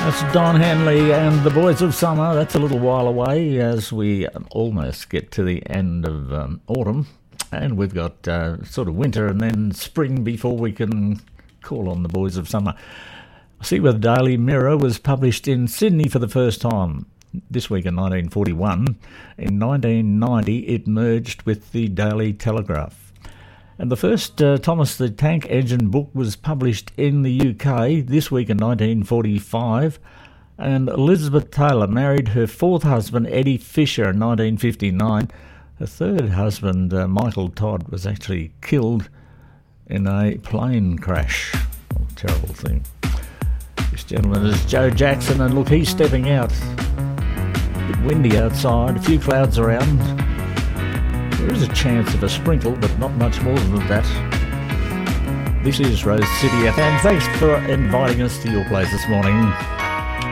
That's Don Henley and the Boys of Summer. That's a little while away as we almost get to the end of autumn, and we've got sort of winter and then spring before we can call on the Boys of Summer. See where the Daily Mirror was published in Sydney for the first time this week in 1941. In 1990 it merged with the Daily Telegraph. And the first Thomas the Tank Engine book was published in the UK this week in 1945. And Elizabeth Taylor married her fourth husband, Eddie Fisher, in 1959. Her third husband, Michael Todd, was actually killed in a plane crash. Oh, terrible thing. This gentleman is Joe Jackson, and look, he's stepping out. A bit windy outside, a few clouds around. There is a chance of a sprinkle, but not much more than that. This is Rose City FM. Thanks for inviting us to your place this morning.